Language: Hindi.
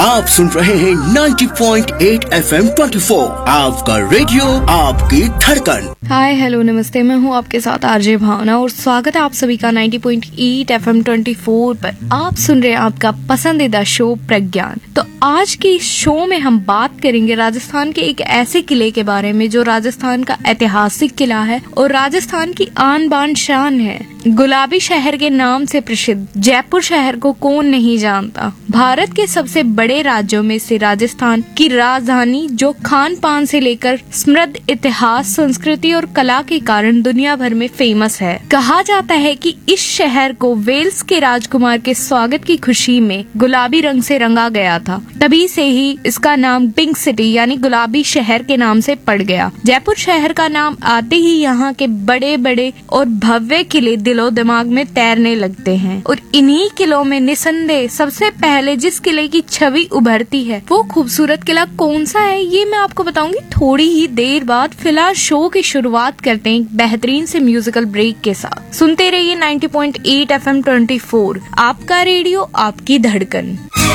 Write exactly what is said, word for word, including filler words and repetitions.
आप सुन रहे हैं नब्बे पॉइंट आठ एफ एम चौबीस, आपका रेडियो आपकी धड़कन। हाय हेलो नमस्ते, मैं हूँ आपके साथ आरजे भावना और स्वागत है आप सभी का नब्बे पॉइंट आठ एफ एम चौबीस पर। आप सुन रहे हैं आपका पसंदीदा शो प्रज्ञान। तो आज की शो में हम बात करेंगे राजस्थान के एक ऐसे किले के बारे में जो राजस्थान का ऐतिहासिक किला है और राजस्थान की आन बान शान है। गुलाबी शहर के नाम से प्रसिद्ध जयपुर शहर को कौन नहीं जानता। भारत के सबसे बड़े राज्यों में से राजस्थान की राजधानी जो खान पान से लेकर समृद्ध इतिहास, संस्कृति और कला के कारण दुनिया भर में फेमस है। कहा जाता है कि इस शहर को वेल्स के राजकुमार के स्वागत की खुशी में गुलाबी रंग से रंगा गया था, तभी से ही इसका नाम पिंक सिटी यानी गुलाबी शहर के नाम से पड़ गया। जयपुर शहर का नाम आते ही यहाँ के बड़े बड़े और भव्य किले दिलो दिमाग में तैरने लगते हैं और इन्हीं किलों में निसंदेह सबसे पहले जिस किले की छवि उभरती है वो खूबसूरत किला कौन सा है ये मैं आपको बताऊंगी थोड़ी ही देर बाद। फिलहाल शो की शुरुआत करते हैं एक बेहतरीन से म्यूजिकल ब्रेक के साथ। सुनते रहिए नब्बे पॉइंट आठ एफ एम चौबीस, आपका रेडियो आपकी धड़कन।